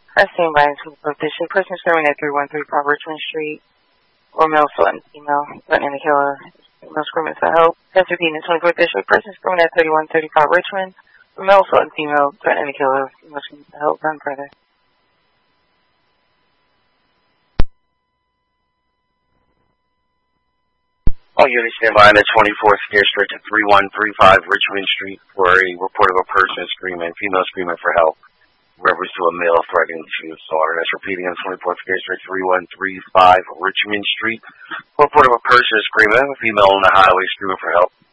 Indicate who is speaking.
Speaker 1: I stand by and support this shit. Person serving at 3135 Richmond Street. Or male assault female. Threatening to kill her. Female screaming for help. That's repeating the 24th district. Person screaming at 3135 Richmond. Or male assault female. Threatening to kill her. Female screaming for help. Run further.
Speaker 2: All units stand by on the 24th District at 3135 Richmond Street for a report of a person screaming, female screaming for help. Reference to a male threatening to assault her. That's repeating on 24th District 3135 Richmond Street. For a report of a person screaming, a female on the highway screaming for help.